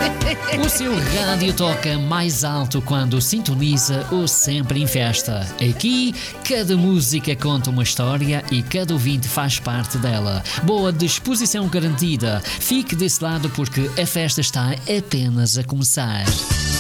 O seu rádio toca mais alto quando sintoniza o Sempre em Festa. Aqui, cada música conta uma história e cada ouvinte faz parte dela. Boa disposição garantida. Fique desse lado porque a festa está apenas a começar.